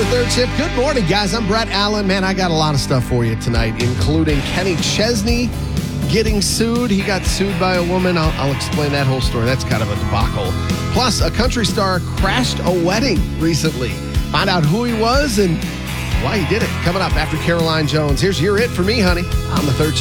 Third Shift. Good morning, guys. I'm Brett Allen. Man, I got a lot of stuff for you tonight, including Kenny Chesney getting sued. He got sued by a woman. I'll explain that whole story. That's kind of a debacle. Plus, a country star crashed a wedding recently. Find out who he was and why he did it. Coming up after Caroline Jones. Here's You're It for Me, honey, on the Third Shift.